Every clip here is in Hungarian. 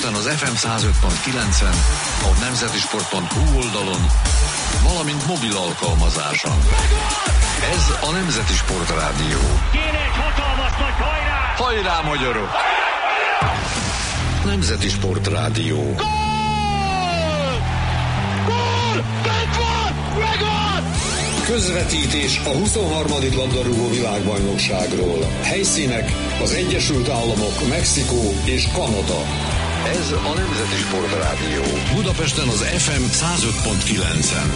Budapesten az FM 105.9-en, a nemzetisport.hu oldalon, valamint mobil alkalmazáson. Ez a Nemzeti Sport Rádió. Kéne egy hatalmas nagy hajrá! Hajrá, magyarok! Nemzeti Sport Rádió. Gól! Gól! Bent van! Megvan! Közvetítés a 23. labdarúgó világbajnokságról. Helyszínek az Egyesült Államok, Mexikó és Kanada. Ez a Nemzeti Sport Rádió. Budapesten az FM 105.9-en.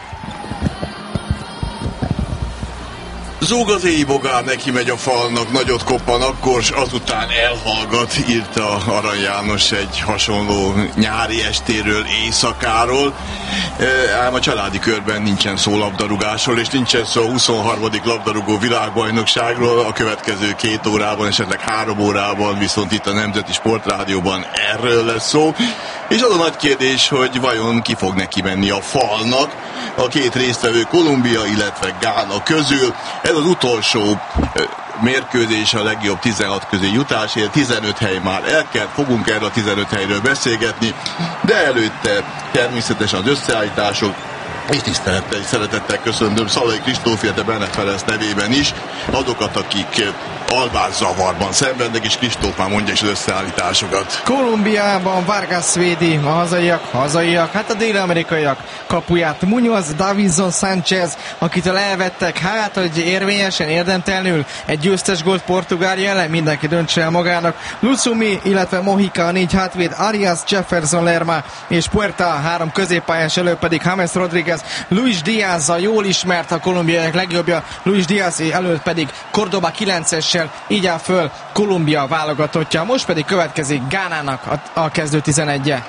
Zúg az éjbogár, neki megy a falnak, nagyot koppan akkor, s azután elhallgat, írta Arany János egy hasonló nyári estéről, éjszakáról. Ám a családi körben nincsen szó labdarúgásról, és nincsen szó a 23. labdarúgó világbajnokságról. A következő 2 órában, esetleg 3 órában viszont itt a Nemzeti Sportrádióban erről lesz szó. És az a nagy kérdés, hogy vajon ki fog neki menni a falnak a két résztvevő Kolumbia, illetve Gána közül. Ez az utolsó mérkőzés a legjobb 16 közé jutásért, 15 hely már elkelt, fogunk erről a 15 helyről beszélgetni, de előtte természetesen az összeállítások, és tisztelettel és szeretettel köszöntöm Szalai Kristóf, illetve Bene Ferenc nevében is azokat, akik alvászavarban szenvednek, és Kristóf már mondja is az összeállításokat. Kolumbiában Vargas védi a hazaiak, hát a dél-amerikaiak kapuját. Muñoz, Davinson, Sánchez, akitől elvettek, hát, hogy érvényesen, érdemtelenül egy győztes gólt Portugália ellen, mindenki döntse el magának. Lusumi, illetve Mojica, 4 hátvéd, Arias, Jefferson, Lerma és Puerta, 3 középpályás elő pedig James Rodriguez, Luis Diaz, a jól ismert a kolumbiaiak legjobbja, Luis Diaz előtt pedig Cordoba 9-essel, így áll föl Kolumbia válogatottja. Most pedig következik Gánának a kezdő 11-je,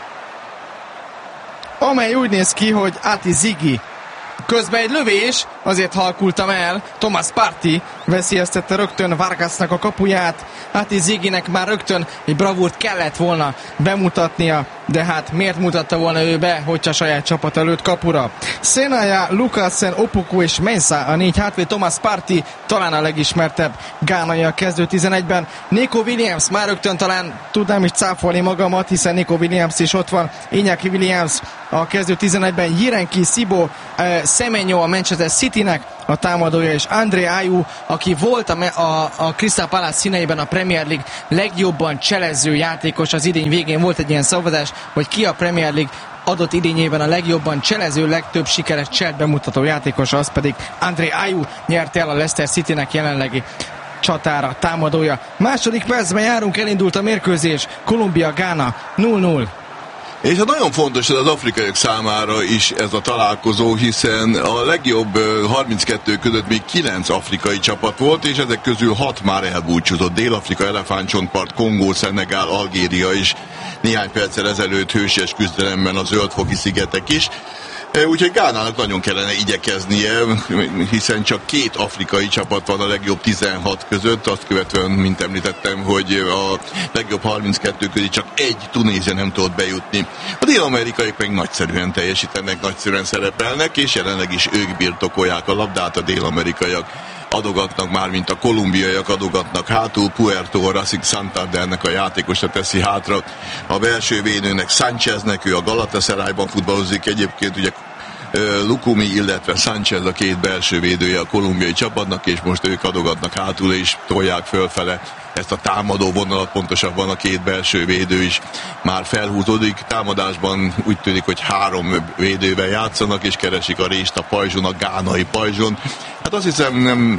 amely úgy néz ki, hogy Ati Ziggy. Közben egy lövés, azért halkultam el, Thomas Partey veszélyeztette rögtön Vargasnak a kapuját. Ati Ziggynek már rögtön egy bravúrt kellett volna bemutatnia, de hát miért mutatta volna ő be, hogyha saját csapat előtt kapura? Senaya, Lukasen, Opoku és Mensah, a 4 hátvéd, Thomas Partey talán a legismertebb gánai a kezdő 11-ben. Nico Williams, már rögtön talán tudnám is cáfolni magamat, hiszen Nico Williams is ott van. Iñaki Williams a kezdő 11-ben, Jirenki, Sibo, Semenyo a Manchester Citynek a támadója, és André Ayew, aki volt a Crystal Palace színeiben a Premier League legjobban cselező játékos az idény végén. Volt egy ilyen szavazás, hogy ki a Premier League adott idényében a legjobban cselező, legtöbb sikeres cselt bemutató játékos, az pedig André Ayew nyerte el a Leicester Citynek jelenlegi csatára támadója. Második percben járunk, elindult a mérkőzés, Kolumbia-Gána 0-0. És hát nagyon fontos az afrikaiak számára is ez a találkozó, hiszen a legjobb 32 között még 9 afrikai csapat volt, és ezek közül 6 már elbúcsúzott. Dél-Afrika, Elefántcsontpart, Kongó, Szenegál, Algéria is, néhány perccel ezelőtt hősies küzdelemben a Zöld-foki szigetek is. Úgyhogy Gánának nagyon kellene igyekeznie, hiszen csak 2 afrikai csapat van a legjobb 16 között, azt követően, mint említettem, hogy a legjobb 32 közé csak egy Tunézia nem tudott bejutni. A dél-amerikaiak meg nagyszerűen teljesítenek, nagyszerűen szerepelnek, és jelenleg is ők birtokolják a labdát, a dél-amerikaiak adogatnak már, mint a kolumbiaiak adogatnak hátul. Puerto, Racing Santandernek a játékosa teszi hátra a belső védőnek, Sáncheznek, ő a Galatasarayban futballozik egyébként, ugye Lukumi, illetve Sánchez a 2 belső védője a kolumbiai csapatnak, és most ők adogatnak hátul és tolják fölfele ezt a támadó vonalat, pontosabban a 2 belső védő is már felhúzódik. Támadásban úgy tűnik, hogy 3 védővel játszanak, és keresik a rést a pajzson, a gánai pajzson. Hát azt hiszem,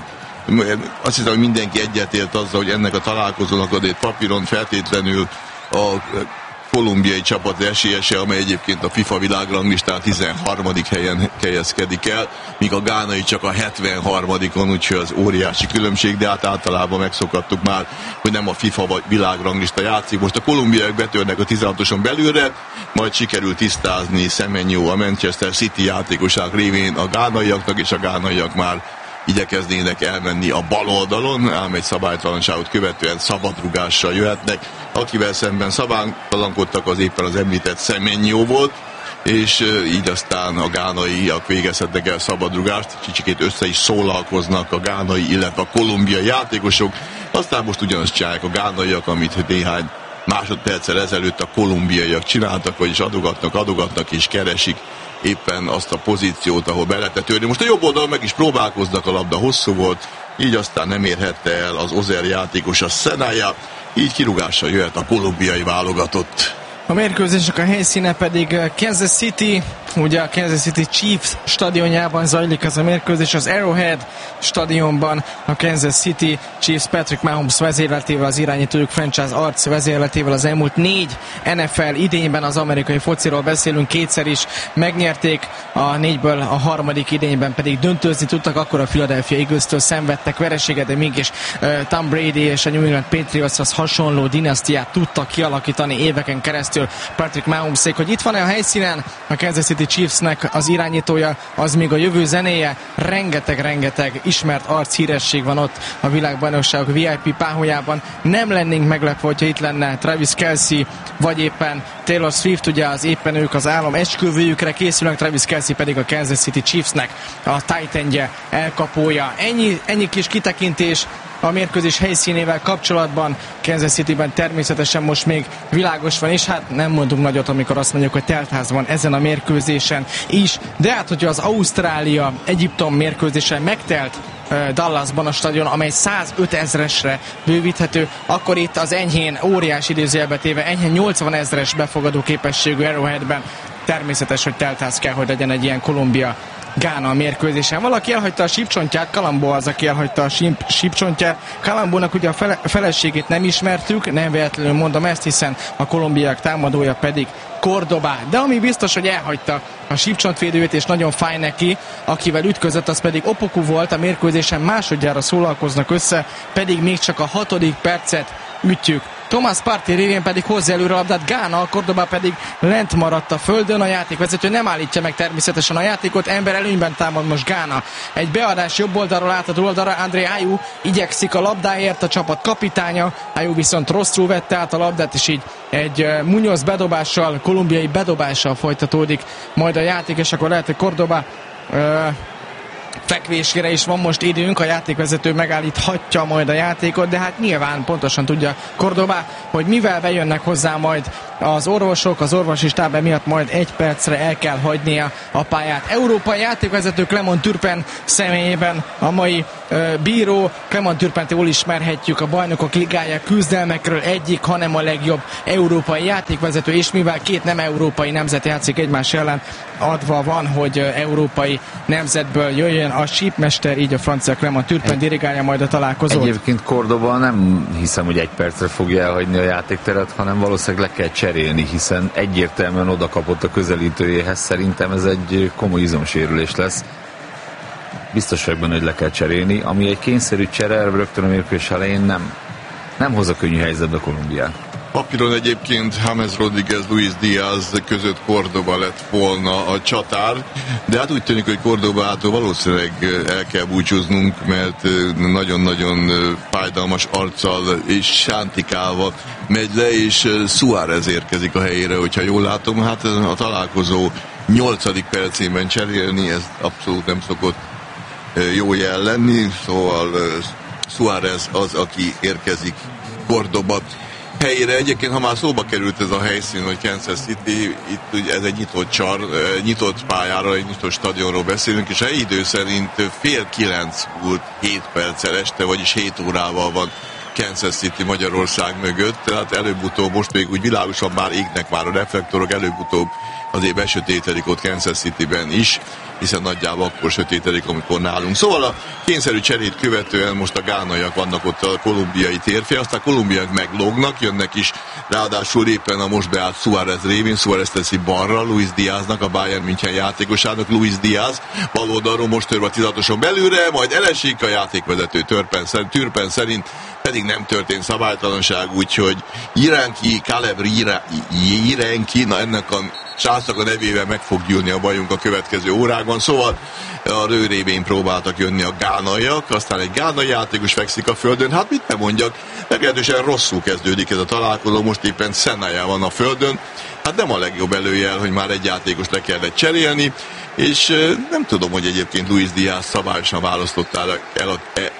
hogy mindenki egyetért azzal, hogy ennek a találkozónak azért papíron feltétlenül a kolumbiai csapat esélyese, amely egyébként a FIFA világranglistán 13. helyen helyezkedik el, míg a gánai csak a 73-on, úgyhogy az óriási különbség, de hát általában megszokattuk már, hogy nem a FIFA vagy világranglista játszik. Most a kolumbiaiak betörnek a 16-oson belülre, majd sikerül tisztázni Semenyo, a Manchester City játékosák révén a gánaiaknak, és a gánaiak már igyekeznének elmenni a bal oldalon, ám egy szabálytalanságot követően szabadrugással jöhetnek. Akivel szemben szabálytalankodtak, az éppen az említett Semenyo volt, és így aztán a gánaiak végezhetnek el szabadrugást, kicsikét össze is szólalkoznak a gánai, illetve a kolumbiai játékosok, aztán most ugyanazt csinálják a gánaiak, amit néhány másodperccel ezelőtt a kolumbiaiak csináltak, vagyis adogatnak és keresik éppen azt a pozíciót, ahol be lehetett törni. Most a jobb oldalon meg is próbálkoznak, a labda hosszú volt, így aztán nem érhette el az Ozer játékos a Senaya, így kirúgással jöhet a kolumbiai válogatott. A mérkőzések a helyszíne pedig Kansas City, ugye a Kansas City Chiefs stadionjában zajlik ez a mérkőzés, az Arrowhead stadionban a Kansas City Chiefs Patrick Mahomes vezérletével, az irányítójuk franchise arc vezérletével az elmúlt 4 NFL idényben, az amerikai fociról beszélünk, kétszer is megnyerték, a 4-ből a harmadik idényben pedig döntőzni tudtak, akkor a Philadelphia Eagles-től szenvedtek vereséget, de mégis Tom Brady és a New England Patriotshoz hasonló dinasztiát tudtak kialakítani éveken keresztül Patrick Mahomesék. Hogy itt van-e a helyszínen a Kansas City Chiefsnek az irányítója, az még a jövő zenéje. Rengeteg ismert arc, híresség van ott a világbajnokságok VIP páholyában. Nem lennénk meglepve, hogyha itt lenne Travis Kelce, vagy éppen Taylor Swift, ugye az éppen ők az állam esküvőjükre készülnek, Travis Kelce pedig a Kansas City Chiefsnek a tight endje, elkapója. Ennyi kis kitekintés a mérkőzés helyszínével kapcsolatban. Kansas Cityben természetesen most még világos van, és hát nem mondunk nagyot, amikor azt mondjuk, hogy teltház van ezen a mérkőzésen is, de hát hogyha az Ausztrália-Egyiptom mérkőzésen megtelt Dallasban a stadion, amely 105 000-esre bővíthető, akkor itt az enyhén, óriás idézőjelbe téve, enyhén 80 000-es befogadó képességű Arrowheadben természetes, hogy teltház kell, hogy legyen egy ilyen Kolumbia-Gána mérkőzésen. Valaki elhagyta a sípcsontját, Kalambó az, aki elhagyta a sípcsontját. Kalambónak ugye a feleségét nem ismertük, nem véletlenül mondom ezt, hiszen a kolumbiák támadója pedig Cordoba. De ami biztos, hogy elhagyta a sípcsontvédőjét, és nagyon fáj neki, akivel ütközött, az pedig Opoku volt. A mérkőzésen másodjára szólalkoznak össze, pedig még csak a 6. percet ütjük. Thomas Partey révén pedig hozzá előre a labdát Gána, a Cordoba pedig lent maradt a földön, a játékvezető nem állítja meg természetesen a játékot, ember előnyben támad most Gána. Egy beadás jobb oldalról átad oldalra, André Ayew igyekszik a labdáért, a csapat kapitánya, Ayew viszont rosszul vette át a labdát, és így egy Munoz bedobással, kolumbiai bedobással folytatódik majd a játék, és akkor lehet, hogy Cordoba fekvésére is van most időnk, a játékvezető megállíthatja majd a játékot, de hát nyilván pontosan tudja Cordoba, hogy mivel bejönnek hozzá majd az orvosok, az orvosi stáb miatt majd 1 percre el kell hagynia a pályát. Európai játékvezető Clement Turpin személyében a mai bíró. Clement Turpint jól ismerhetjük, a Bajnokok Ligája küzdelmekről egyik, hanem a legjobb európai játékvezető, és mivel 2 nem európai nemzet játszik egymás ellen, adva van, hogy európai nemzetből jöjjön a sípmester, így a francia Clement Turpin dirigálja majd a találkozót. Egyébként Cordoba nem hiszem, hogy 1 percre fogja elhagyni a játékteret, hanem valószínűleg le kell cserélni, hiszen egyértelműen oda kapott a közelítőjéhez. Szerintem ez egy komoly izomsérülés lesz. Biztos vagyok benne, hogy le kell cserélni, ami egy kényszerű csere, rögtön a mérkőzés elején nem hoz a könnyű helyzetbe Kolumbiát. Papíron egyébként James Rodriguez, Luis Diaz között Cordoba lett volna a csatár, de hát úgy tűnik, hogy Cordobától valószínűleg el kell búcsúznunk, mert nagyon-nagyon fájdalmas arccal és sántikálva megy le, és Suárez érkezik a helyére, hogyha jól látom. Hát a találkozó 8. percében cserélni, ez abszolút nem szokott jó jel lenni, szóval Suárez az, aki érkezik Cordoba helyére. Egyébként, ha már szóba került ez a helyszín, hogy Kansas City, itt ez egy nyitott pályára, egy nyitott stadionról beszélünk, és a idő szerint 8:30 múlt 7 perccel este, vagyis 7 órával van Kansas City Magyarország mögött, tehát előbb-utóbb, most még úgy világosan már égnek már a reflektorok, előbb-utóbb azért besötétedik ott Kansas Cityben is, hiszen nagyjából akkor sötétedik, amikor nálunk. Szóval a kényszerű cserét követően most a gánaiak vannak ott a kolumbiai térfél, aztán a kolumbiaiak meglógnak, jönnek is, ráadásul éppen a most beállt Suárez révén, Suárez teszi balra Luis Diaznak, a Bayern München játékosának, Luis Diaz bal oldalról most tör a 16-oson belülre, majd elesik, a játékvezető Turpin szerint pedig nem történt szabálytalanság, úgyhogy Caleb Jirenki, na ennek a srácnak a nevével meg fog gyűlni a bajunk a következő órákban, szóval a rő révén próbáltak jönni a gánaiak, aztán egy gánai játékos fekszik a földön, hát mit nem mondjak, meglehetősen rosszul kezdődik ez a találkozó, most éppen Senaya van a földön, hát nem a legjobb előjel, hogy már egy játékost le kellett cserélni, és nem tudom, hogy egyébként Luis Diaz szabályosan választottál el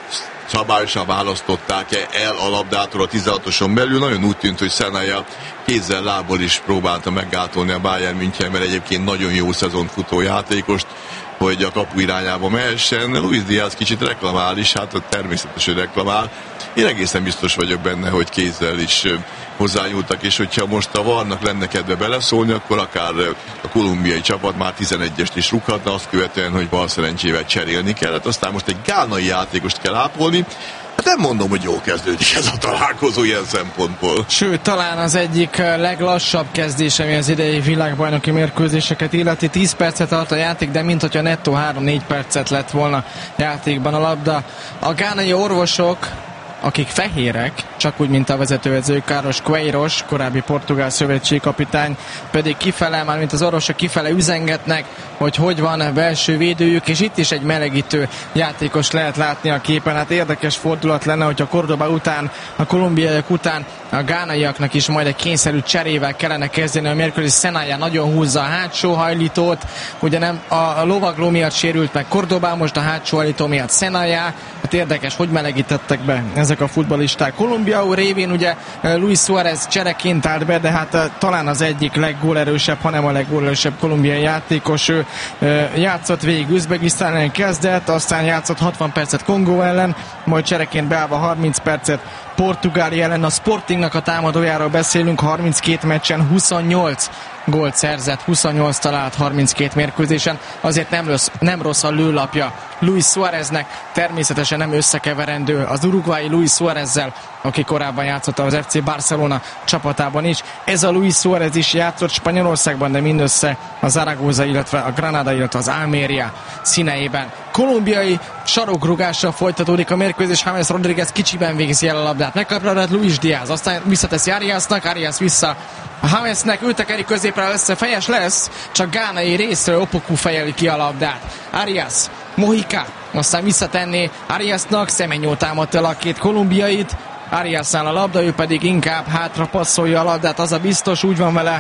szabályosan választották el a labdától a 16-oson belül. Nagyon úgy tűnt, hogy Szenája kézzel, lábbal is próbálta meggátolni a Bayern München, mert egyébként nagyon jó szezon futó játékost, hogy a kapu irányába mehessen. Luis Diaz kicsit reklamál is, hát természetesen reklamál. Én egészen biztos vagyok benne, hogy kézzel is hozzányúltak, és hogyha most a VAR-nak lenne kedve beleszólni, akkor akár a kolumbiai csapat már 11-est is rúghatna, azt követően, hogy bal szerencsével cserélni kellett. Aztán most egy gánai játékost kell ápolni. Hát nem mondom, hogy jól kezdődik ez a találkozó ilyen szempontból. Sőt, talán az egyik leglassabb kezdés, ami az idei világbajnoki mérkőzéseket illeti. 10 percet tart a játék, de mint hogyha nettó 3-4 percet lett volna játékban a labda. A gánai orvosok, akik fehérek, csak úgy, mint a vezetőedző Carlos Queiroz, korábbi portugál szövetségkapitány, pedig kifele, már mint az orvosok kifele üzengetnek, hogy van a belső védőjük, és itt is egy melegítő játékos lehet látni a képen. Hát érdekes fordulat lenne, hogy a Cordoba után, a kolumbiaiak után a gánaiaknak is majd egy kényszerű cserével kellene kezdeni a mérkőzés. Szenája nagyon húzza a hátsó hajlítót, ugye nem a lovagló miatt sérült meg Cordoba, most a hátsó hajlító miatt Szenája. Hát érdekes, hogy melegítettek be ezek a futballisták. Kolumbiáó révén ugye Luis Suárez csereként állt be, de hát talán az egyik leggólerősebb, hanem a leggólerősebb kolumbiai játékos. Ő játszott végig Üzbegisztán ellen kezdett, aztán játszott 60 percet Kongó ellen, majd csereként beállva 30 percet Portugália ellen. A Sportingnak a támadójáról beszélünk, 32 meccsen 28 gólt szerzett, 28 talált 32 mérkőzésen, azért nem rossz a lőlapja Luis Suáreznek, természetesen nem összekeverendő az uruguayi Luis Suárezzel, aki korábban játszott az FC Barcelona csapatában is. Ez a Luis Suárez is játszott Spanyolországban, de mindössze a Zaragoza, illetve a Granada, illetve az Almería színeiben. Kolumbiai sarokrúgással folytatódik a mérkőzés, James Rodríguez kicsiben végzi el a labdát, megkapja Luis Diaz, aztán visszateszi Ariasnak, Arias vissza Jamesnek, ő tekeri középre, össze fejes lesz, csak gánai részről Opoku fejeli ki a labdát. Arias, Mojica, aztán visszatenné Ariasnak, Semenyó támadta el a két kolumbiait, Ariasnál a labda, ő pedig inkább hátra passzolja a labdát, az a biztos, úgy van vele,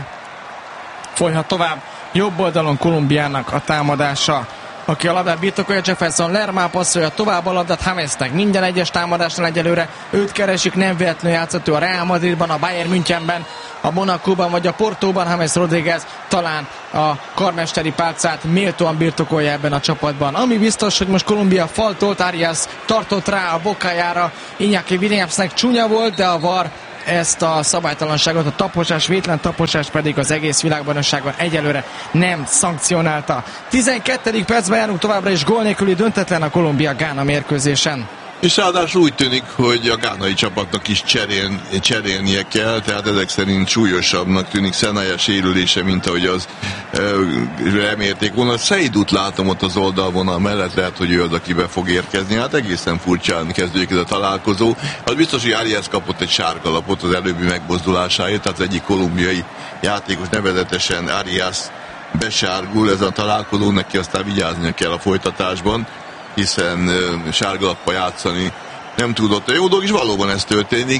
folyhat tovább, jobb oldalon Kolumbiának a támadása. Aki a labdát birtokolja, Jefferson Lerma passzolja tovább a labdát Jamesnek. Minden egyes támadásnál egyelőre őt keresik, nem véletlenül játszott ő a Real Madridban, a Bayern Münchenben, a Monacóban vagy a Portóban. James Rodríguez talán a karmesteri pálcát méltóan birtokolja ebben a csapatban. Ami biztos, hogy most Kolumbia faltolt, Arias tartott rá a bokájára, Iñaki Williamsnek csúnya volt, de a VAR ezt a szabálytalanságot, a taposás, vétlen taposás pedig az egész világbajnokságon egyelőre nem szankcionálta. 12. percben járunk továbbra is, gól nélküli döntetlen a Kolumbia-Gána mérkőzésen. És ráadásul úgy tűnik, hogy a gánai csapatnak is cserélnie kell, tehát ezek szerint súlyosabbnak tűnik Szenája sérülése, mint ahogy az remélték volna. Seidut látom ott az oldalvonal mellett, lehet, hogy ő az, aki be fog érkezni. Hát egészen furcsán kezdődik ez a találkozó. Az biztos, hogy Arias kapott egy sárgalapot az előbbi megmozdulásáért, tehát az egyik kolumbiai játékos, nevezetesen Arias besárgul ez a találkozó, neki aztán vigyáznia kell a folytatásban, hiszen sárgalappal játszani nem tudott. A jó dolog is valóban ez történik.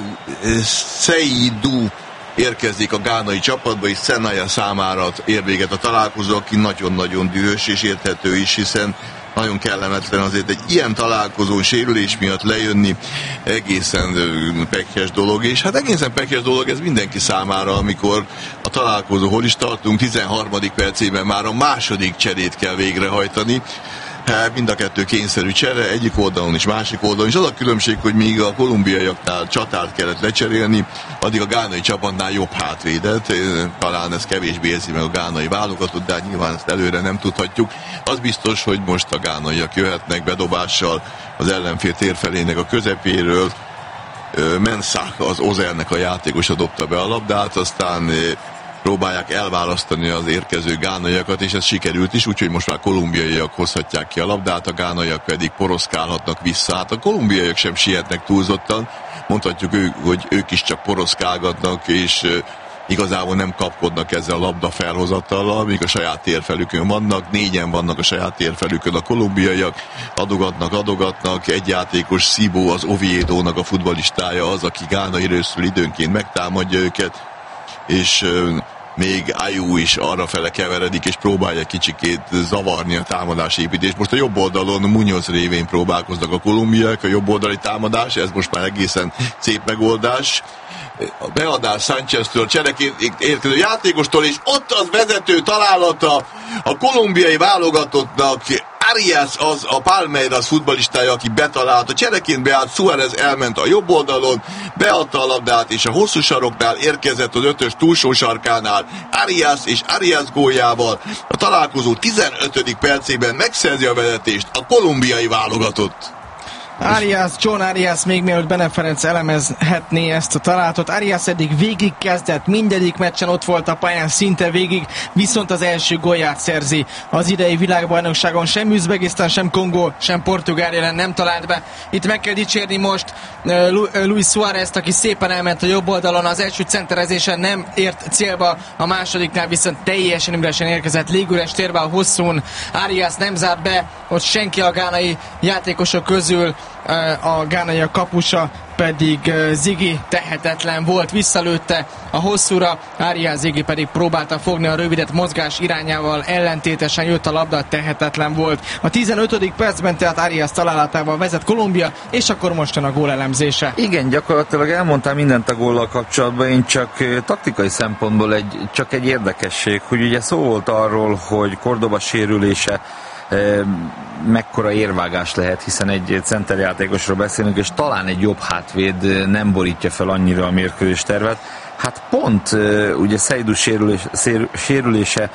Seidu érkezik a gánai csapatba, és Szenája számára ér véget a találkozó, aki nagyon-nagyon dühös és érthető is, hiszen nagyon kellemetlen azért egy ilyen találkozón sérülés miatt lejönni, egészen pekhes dolog, és hát egészen pekhes dolog ez mindenki számára, amikor a találkozó, hol is tartunk, 13. percében már a második cserét kell végrehajtani. Mind a kettő kényszerű csere, egyik oldalon és másik oldalon, és az a különbség, hogy míg a kolumbiaiaknál csatárt kellett lecserélni, addig a gánai csapatnál jobb hátvédet, talán ez kevésbé érzi meg a gánai válogatott, de hát nyilván ezt előre nem tudhatjuk. Az biztos, hogy most a gánaiak jöhetnek bedobással az ellenfél térfelének a közepéről. Mensah, az Ozernek a játékosa dobta be a labdát, aztán próbálják elválasztani az érkező gánaiakat, és ez sikerült is, úgyhogy most már kolumbiaiak hozhatják ki a labdát, a gánaiak pedig poroszkálhatnak vissza. Hát a kolumbiaiak sem sietnek túlzottan, mondhatjuk, hogy ők is csak poroszkálgatnak, és igazából nem kapkodnak ezzel a labda felhozatallal, míg a saját térfelükön vannak, 4-en vannak a saját térfelükön a kolumbiaiak, adogatnak, egy játékos, Szibó, az Oviedónak a futballistája az, aki gánai részről időnként megtámadja őket, és még Ayew is arrafele keveredik, és próbálja kicsikét zavarni a támadási építést. Most a jobb oldalon Muñoz révén próbálkoznak a kolumbiaiak, a jobb oldali támadás, ez most már egészen szép megoldás. A beadás Sánchez-től, csereként érkező játékostól, és ott az vezető találata a kolumbiai válogatottnak. Arias az a Palmeiras futballistája, aki betalált. A csereként beállt, Suárez elment a jobb oldalon, beadta a labdát, és a hosszú saroknál érkezett az 5-ös túlsó sarkánál. Arias és Arias góljával a találkozó 15. percében megszerzi a vezetést a kolumbiai válogatott. John Arias még mielőtt Bene Ferenc elemezhetné ezt a találatot. Arias eddig végig kezdett, mindegyik meccsen ott volt a pályán szinte végig, viszont az első gólját szerzi az idei világbajnokságon. Sem Üzbegisztán, sem Kongó, sem Portugália ellen nem talált be. Itt meg kell dicsérni most Luis Suárezt, aki szépen elment a jobb oldalon, az első centerezésen nem ért célba, a másodiknál viszont teljesen üresen érkezett légüres térbe a hosszún. Arias nem zárt be, ott senki a gánai játékosok közül, a gánai a kapusa pedig Ziggy tehetetlen volt, visszalőtte a hosszúra, Arias, Ziggy pedig próbálta fogni a rövidet, mozgás irányával ellentétesen jött a labda, tehetetlen volt. A 15. percben tehát Arias találatával vezet Kolumbia, és akkor most jön a gól elemzése. Igen, gyakorlatilag elmondtam mindent a góllal kapcsolatban, én csak taktikai szempontból csak egy érdekesség, hogy ugye szó volt arról, hogy Córdoba sérülése mekkora érvágás lehet, hiszen egy centerjátékosról beszélünk, és talán egy jobb hátvéd nem borítja fel annyira a mérkőzés tervet. Hát pont ugye Seydou sérülése,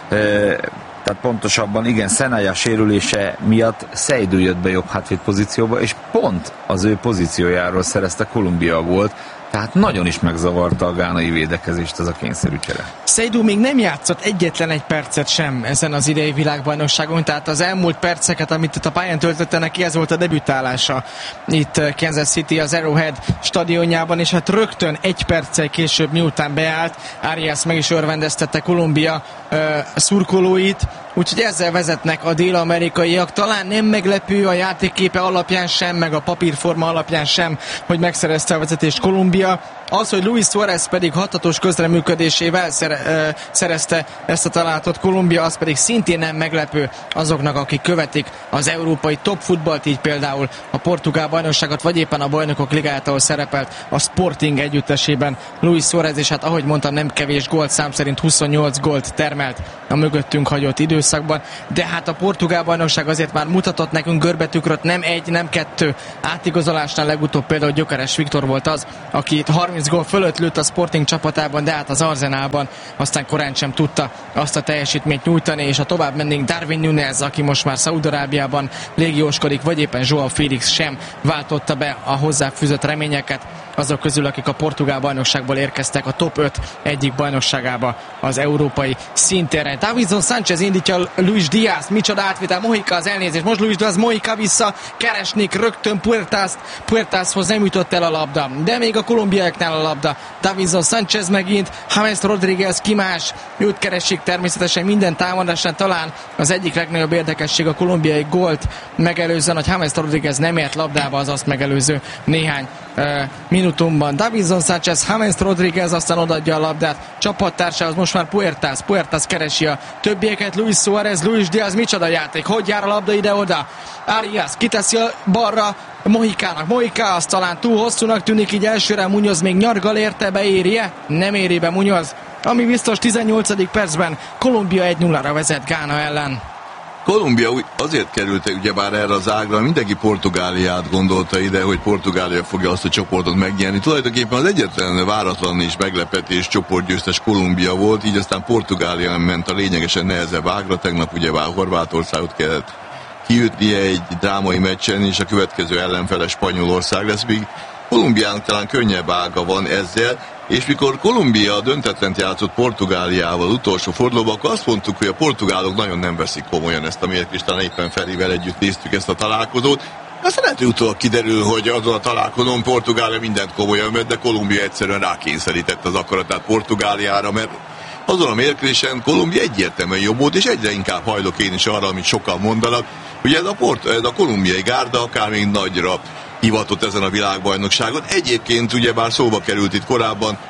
tehát pontosabban igen, Szenája sérülése miatt Seydou jött be jobb hátvéd pozícióba, és pont az ő pozíciójáról szerezte Kolumbia volt, tehát nagyon is megzavarta a gánai védekezést ez a kényszerű csere. Seydou még nem játszott egyetlen egy percet sem ezen az idei világbajnokságon, tehát az elmúlt perceket, amit itt a pályán töltötte neki, ez volt a debütálása itt Kansas City az Arrowhead stadionjában, és hát rögtön egy perccel később, miután beállt, Arias meg is örvendeztette Kolumbia szurkolóit, úgyhogy ezzel vezetnek a dél-amerikaiak. Talán nem meglepő a játékképe alapján sem, meg a papírforma alapján sem, hogy megszerezte a vezetést Kolumbia. Az, hogy Luis Suárez pedig hatatos közreműködésével szerezte ezt a találatot Kolumbia, az pedig szintén nem meglepő azoknak, akik követik az európai top futballt, így például a portugál bajnokságot, vagy éppen a Bajnokok Ligáját, ahol szerepelt a Sporting együttesében Luis Suárez, és hát ahogy mondtam, nem kevés gólt, szám szerint 28 gólt termelt a mögöttünk hagyott időszakban, de hát a portugál bajnokság azért már mutatott nekünk görbetükröt, nem egy, nem kettő átigazolásnál, legutóbb például Gyökeres Viktor volt az, aki 30 gól fölött lőtt a Sporting csapatában, de hát az Arsenalban aztán korán sem tudta azt a teljesítményt nyújtani, és ha tovább mennénk, Darwin Núñez, aki most már Szaúd-Arábiában légióskodik, vagy éppen João Félix sem váltotta be a hozzáfűzött reményeket azok közül, akik a portugál bajnokságból érkeztek a top 5 egyik bajnokságába az európai szintérre. Davinson Sánchez indítja Luis Díaz, micsoda átvitel, Mojica az elnézés, most Luis Díaz, Mojica vissza, keresnék rögtön Puertashoz nem jutott el a labda, de még a kolumbiaiaknál a labda. Davinson Sánchez megint, James Rodríguez kimás, őt keresik természetesen minden támadásán, talán az egyik legnagyobb érdekesség a kolumbiai gólt megelőzően, hogy James Rodríguez nem ért labdába az azt megelőző néhány minutumban. Davinson Sánchez, James Rodríguez, aztán odaadja a labdát csapattársához, most már Puertas keresi a többieket, Luis Suárez, Luis Díaz, micsoda játék, hogy jár a labda ide-oda, Arias kiteszi a balra Mojicának, Mojica az talán túl hosszúnak tűnik, így elsőre Muñoz még nyargal érte, beéri-e? Nem éri be Muñoz, ami biztos 18. percben Kolumbia 1-0-ra vezet Gána ellen. Kolumbia azért került ugyebár erre az ágra, mindenki Portugáliát gondolta ide, hogy Portugália fogja azt a csoportot megnyerni. Tulajdonképpen az egyetlen váratlan és meglepetés csoportgyőztes Kolumbia volt, így aztán Portugália ment a lényegesen nehezebb ágra. Tegnap ugyebár Horvátországot kellett kiütnie egy drámai meccsen, és a következő ellenfele Spanyolország lesz, míg Kolumbiának talán könnyebb ága van ezzel, és mikor Kolumbia döntetlent játszott Portugáliával utolsó fordulóban, akkor azt mondtuk, hogy a portugálok nagyon nem veszik komolyan ezt a mérkőzést, talán éppen Ferivel együtt néztük ezt a találkozót. Aztán lehet, hogy utólag kiderül, hogy azon a találkozón Portugália mindent komolyan vett, de Kolumbia egyszerűen rákényszerített az akaratát Portugáliára, mert azon a mérkőzésen Kolumbia egyértelműen jobb volt, és egyre inkább hajlok én is arra, amit sokan mondanak, hogy ez a kolumbiai gárda akár még nagyra hivatott ezen a világbajnokságon. Egyébként ugyebár szóba került itt korábban,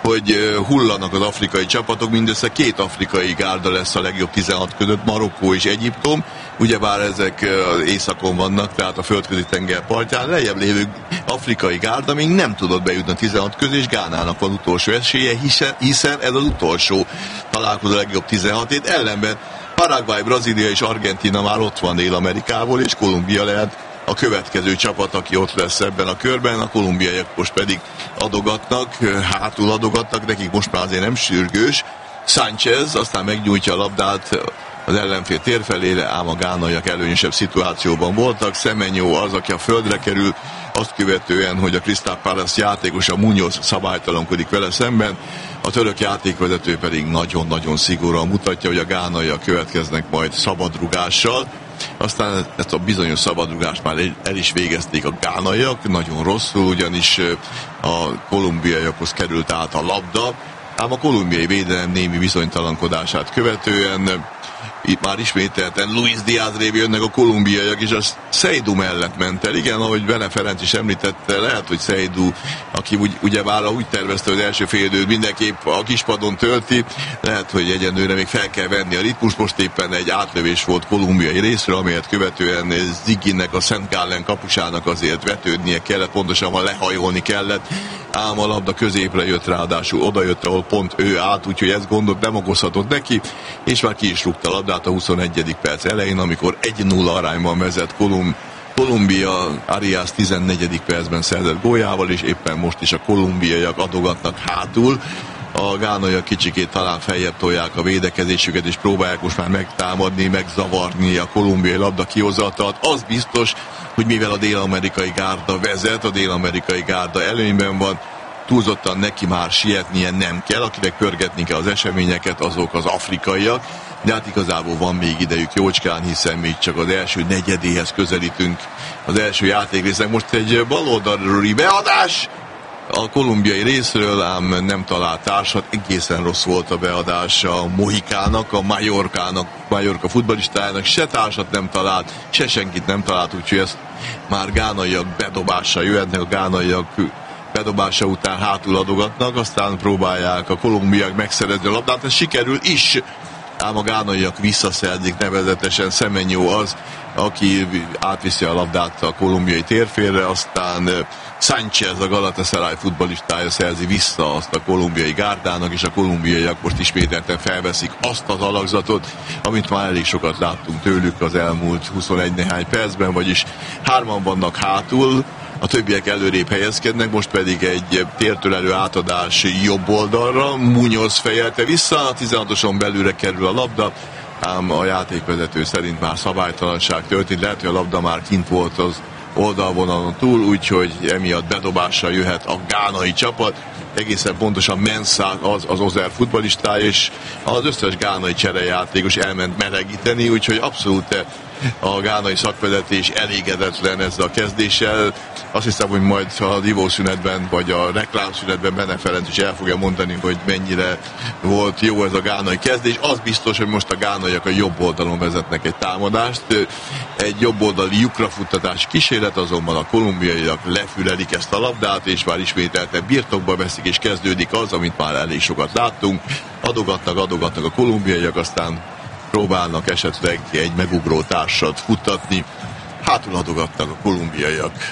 hogy hullanak az afrikai csapatok, mindössze 2 afrikai gárda lesz a legjobb 16 között, Marokkó és Egyiptom, ugyebár ezek az északon vannak, tehát a földközi tenger partján, lejjebb lévő afrikai gárda még nem tudott bejutni a 16 közé, és Gánának van utolsó esélye, hiszen ez az utolsó találkozó a legjobb 16-ét, ellenben Paraguay, Brazília és Argentína már ott van Dél-Amerikából, és Kolumbia lehet a következő csapat, aki ott lesz ebben a körben, a kolumbiaiak most pedig adogatnak, hátul adogatnak, nekik most már azért nem sürgős. Sánchez aztán megnyújtja a labdát az ellenfél tér felére, ám a gánaiak előnyösebb szituációban voltak. Semenyo az, aki a földre kerül, azt követően, hogy a Crystal Palace játékosa Muñoz szabálytalankodik vele szemben, a török játékvezető pedig nagyon-nagyon szigorúan mutatja, hogy a gánaiak következnek majd szabadrugással. Aztán ezt a bizonyos szabadrugást már el is végezték a gánaiak, nagyon rosszul, ugyanis a kolumbiaiakhoz került át a labda, ám a kolumbiai védelem némi bizonytalankodását követően itt már ismételten Luis Diaz révén jönnek a kolumbiaiak, és az Seydou mellett ment el. Igen, ahogy Bene Ferenc is említette, lehet, hogy Seydou, aki ugyebár úgy tervezte, hogy az első fél időt mindenképp a kispadon tölti, lehet, hogy egyenlőre még fel kell venni a ritmus. Most éppen egy átlövés volt kolumbiai részről, amelyet követően Ziggynek, a Szent Gallen kapusának azért vetődnie kellett, pontosan lehajolni kellett, ám a labda középre jött, ráadásul oda jött, ahol pont ő át, úgyhogy ez gondot nem okozhatott neki, és már ki is rúgta a labdát a 21. perc elején, amikor 1-0 arányban vezet Kolumbia. Arias 14. percben szerzett góljával, és éppen most is a kolumbiaiak adogatnak hátul. A gánaiak kicsikét talán feljebb tolják a védekezésüket, és próbálják most már megtámadni, megzavarni a kolumbiai labda kihozatat. Az biztos, hogy mivel a dél-amerikai gárda vezet, a dél-amerikai gárda előnyben van, túlzottan neki már sietnie nem kell, akinek pörgetni kell az eseményeket, azok az afrikaiak, de hát igazából van még idejük jócskán, hiszen még csak az első negyedéhez közelítünk az első játékrésznek. Most egy baloldali beadás a kolumbiai részről, ám nem talált társat, egészen rossz volt a beadás a Mohikának, a Mallorca futballistájának, se társat nem talált, se senkit nem talált, úgyhogy ezt már gánaiak bedobással jöhetnek, a gánaiak bedobása után hátul adogatnak, aztán próbálják a kolumbiák megszerezni a labdát, ez sikerül is, ám a gánaiak visszaszerzik, nevezetesen Semenyo az, aki átviszi a labdát a kolumbiai térfélre, aztán Sánchez, a Galatasaray futballistája szerzi vissza azt a kolumbiai gárdának, és a kolumbiaiak most ismételten felveszik azt az alakzatot, amit már elég sokat láttunk tőlük az elmúlt 21 néhány percben, vagyis 3-an vannak hátul, a többiek előrébb helyezkednek, most pedig egy tértől elő átadás jobb oldalra, Muñoz fejelte vissza, a 16-oson belülre kerül a labda, ám a játékvezető szerint már szabálytalanság történt, lehet, hogy a labda már kint volt az oldalvonalon túl, úgyhogy emiatt bedobással jöhet a gánai csapat, egészen pontosan Mensah az Ozer futballistája, és az összes gánai cserejátékos elment melegíteni, úgyhogy abszolút a gánai szakvezetés elégedetlen ezzel a kezdéssel. Azt hiszem, hogy majd a ivószünetben, vagy a reklámszünetben Bene Ferenc is el fogja mondani, hogy mennyire volt jó ez a gánai kezdés. Az biztos, hogy most a gánaiak a jobb oldalon vezetnek egy támadást. Egy jobb oldali lyukrafuttatási kísérlet, azonban a kolumbiaiak lefülelik ezt a labdát, és már ismételten birtokba veszik, és kezdődik az, amit már elég sokat láttunk. Adogatnak a kolumbiaiak, aztán próbálnak esetleg egy megugró társat futtatni, hátul adogatnak a kolumbiaiak.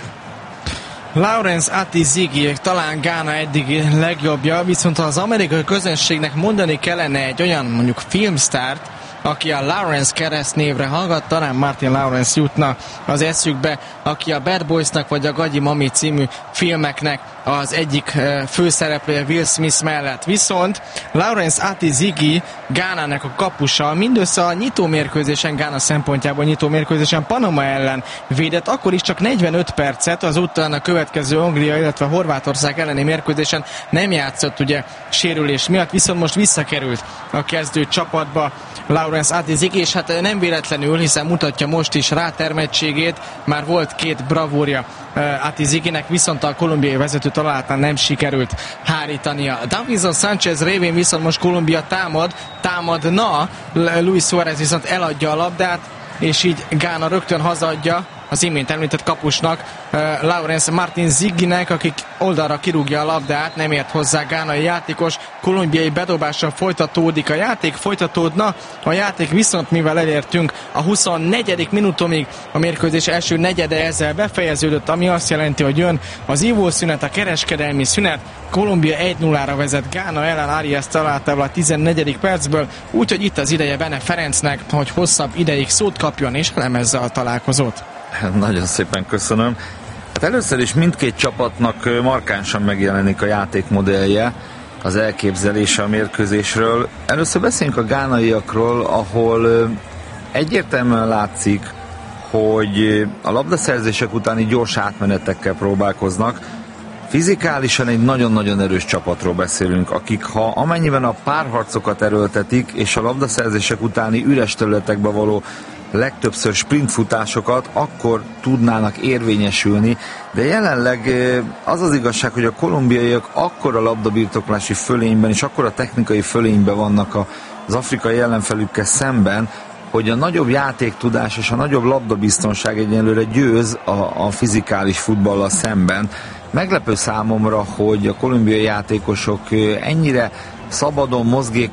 Lawrence Ati Ziggy talán Gána eddigi legjobbja, viszont ha az amerikai közönségnek mondani kellene egy olyan mondjuk filmsztárt, aki a Lawrence keresztnévre hallgat, talán Martin Lawrence jutna az eszükbe, aki a Bad Boysnak vagy a Gagyi Mami című filmeknek az egyik főszereplője Will Smith mellett. Viszont Lawrence Ati Ziggy Gánának a kapusa mindössze a nyitómérkőzésen, Gána szempontjából nyitómérkőzésen Panama ellen védett, akkor is csak 45 percet, az után a következő Anglia, illetve Horvátország elleni mérkőzésen nem játszott ugye sérülés miatt, viszont most visszakerült a kezdő csapatba Lawrence Ati Ziggy, és hát nem véletlenül, hiszen mutatja most is rátermettségét, már volt 2 bravúrja Ati Ziggynek, viszont a kolumbiai vezető találatán nem sikerült hárítania. Davinson Sánchez révén viszont most Kolumbia támadna, Luis Suárez viszont eladja a labdát, és így Gána rögtön hazaadja az imént említett kapusnak, Lawrence Martin Ziggynek, akik oldalra kirúgja a labdát, nem ért hozzá gánai játékos, kolumbiai bedobással folytatódik a játék, folytatódna a játék, viszont mivel elértünk a 24. minutomig, a mérkőzés első negyede ezzel befejeződött, ami azt jelenti, hogy jön az ívószünet, a kereskedelmi szünet. Kolumbia 1-0-ra vezet Gána ellen Arias találtával a 14. percből, úgyhogy itt az ideje Bene Ferencnek, hogy hosszabb ideig szót kapjon és elemezze a találkozót. Nagyon szépen köszönöm. Hát először is mindkét csapatnak markánsan megjelenik a játékmodellje, az elképzelése a mérkőzésről. Először beszéljünk a gánaiakról, ahol egyértelműen látszik, hogy a labdaszerzések utáni gyors átmenetekkel próbálkoznak. Fizikálisan egy nagyon-nagyon erős csapatról beszélünk, akik amennyiben a párharcokat erőltetik, és a labdaszerzések utáni üres területekbe való legtöbbször sprintfutásokat, akkor tudnának érvényesülni, de jelenleg az az igazság, hogy a kolumbiaiak akkora labdabirtoklási fölényben és akkora technikai fölényben vannak az afrikai ellenfelükkel szemben, hogy a nagyobb játéktudás és a nagyobb labdabiztonság egyenlőre győz a fizikális futballal szemben. Meglepő számomra, hogy a kolumbiai játékosok ennyire szabadon,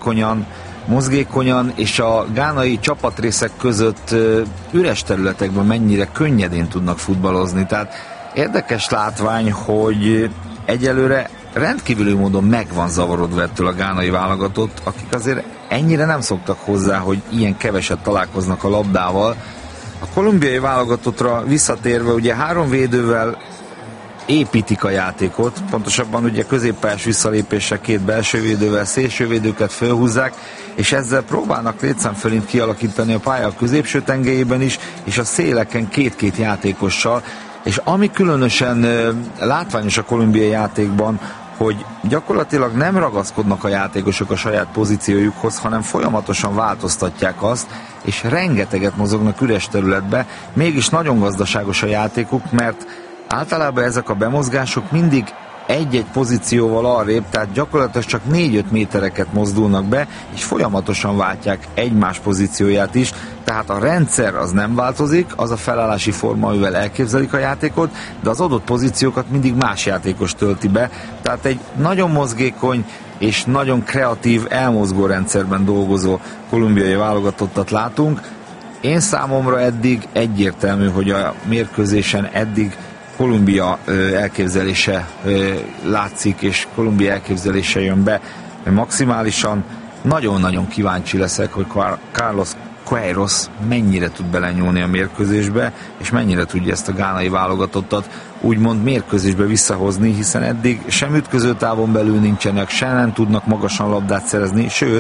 mozgékonyan és a gánai csapatrészek között üres területekben mennyire könnyedén tudnak futballozni. Tehát érdekes látvány, hogy egyelőre rendkívüli módon meg van zavarodva ettől a gánai válogatott, akik azért ennyire nem szoktak hozzá, hogy ilyen keveset találkoznak a labdával. A kolumbiai válogatottra visszatérve, ugye 3 védővel építik a játékot, pontosabban ugye középpályás visszalépésre 2 belső védővel szélsővédőket fölhúzzák, és ezzel próbálnak létszám fölint kialakítani a pálya középső tengelyében is, és a széleken 2-2 játékossal, és ami különösen látványos a kolumbiai játékban, hogy gyakorlatilag nem ragaszkodnak a játékosok a saját pozíciójukhoz, hanem folyamatosan változtatják azt, és rengeteget mozognak üres területbe, mégis nagyon gazdaságos a játékuk, mert általában ezek a bemozgások mindig egy-egy pozícióval arrébb, tehát gyakorlatilag csak 4-5 métereket mozdulnak be, és folyamatosan váltják egymás pozícióját is, tehát a rendszer az nem változik, az a felállási forma, amivel elképzelik a játékot, de az adott pozíciókat mindig más játékos tölti be, tehát egy nagyon mozgékony és nagyon kreatív, elmozgó rendszerben dolgozó kolumbiai válogatottat látunk. Én számomra eddig egyértelmű, hogy a mérkőzésen eddig Kolumbia elképzelése látszik, és Kolumbia elképzelése jön be maximálisan. Nagyon-nagyon kíváncsi leszek, hogy Carlos Queiroz mennyire tud belenyúlni a mérkőzésbe, és mennyire tudja ezt a gánai válogatottat úgymond mérkőzésbe visszahozni, hiszen eddig sem ütközőtávon belül nincsenek, sem nem tudnak magasan labdát szerezni, sőt,